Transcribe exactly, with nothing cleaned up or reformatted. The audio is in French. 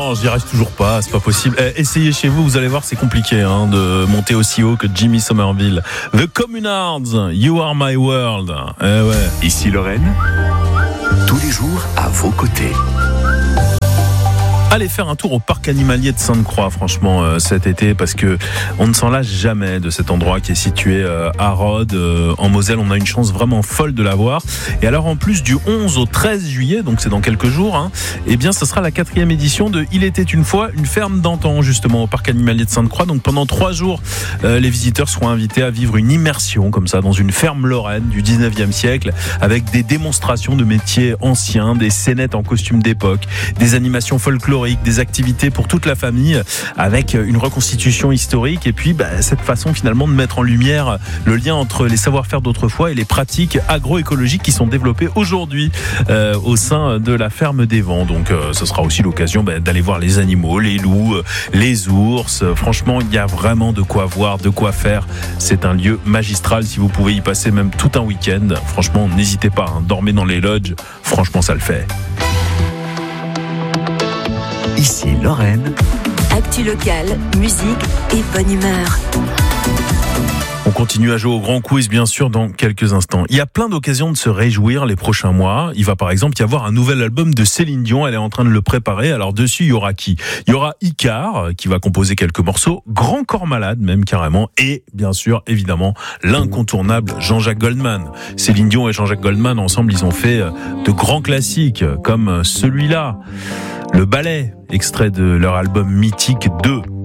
non, j'y arrive toujours pas, c'est pas possible. Eh, essayez chez vous, vous allez voir, c'est compliqué hein, de monter aussi haut que Jimmy Somerville. The Communards, You Are My World. Eh ouais. Ici Lorraine, tous les jours à vos côtés. Allez faire un tour au parc animalier de Sainte-Croix, franchement, euh, cet été, parce que on ne s'en lâche jamais de cet endroit qui est situé euh, à Rhodes, euh, en Moselle. On a une chance vraiment folle de l'avoir. Et alors, en plus, du onze au treize juillet, donc c'est dans quelques jours, hein, eh bien, ce sera la quatrième édition de Il était une fois une ferme d'antan, justement, au parc animalier de Sainte-Croix. Donc, pendant trois jours, euh, les visiteurs seront invités à vivre une immersion, comme ça, dans une ferme lorraine du dix-neuvième siècle, avec des démonstrations de métiers anciens, des scénettes en costume d'époque, des animations folkloriques, des activités pour toute la famille avec une reconstitution historique et puis bah, cette façon finalement de mettre en lumière le lien entre les savoir-faire d'autrefois et les pratiques agroécologiques qui sont développées aujourd'hui euh, au sein de la ferme des Vents. Donc euh, ce sera aussi l'occasion bah, d'aller voir les animaux, les loups, les ours. Franchement, il y a vraiment de quoi voir, de quoi faire. C'est un lieu magistral si vous pouvez y passer même tout un week-end. Franchement, n'hésitez pas, hein, dormez dans les lodges. Franchement, ça le fait. Ici Lorraine. Actu locale, musique et bonne humeur. On continue à jouer au grand quiz, bien sûr, dans quelques instants. Il y a plein d'occasions de se réjouir les prochains mois. Il va par exemple y avoir un nouvel album de Céline Dion. Elle est en train de le préparer. Alors dessus, il y aura qui ? Il y aura Icar, qui va composer quelques morceaux. Grand Corps Malade, même carrément. Et bien sûr, évidemment, l'incontournable Jean-Jacques Goldman. Céline Dion et Jean-Jacques Goldman, ensemble, ils ont fait de grands classiques, comme celui-là. Le Ballet, extrait de leur album mythique deux.